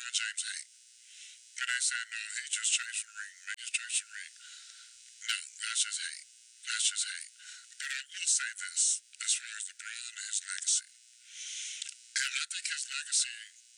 LeBron James hate. And they said, no, he just chased the ring, man, he's chasing the ring. No, that's just hate. That's just hate. But I will say this, as far as LeBron and his legacy, and I think his legacy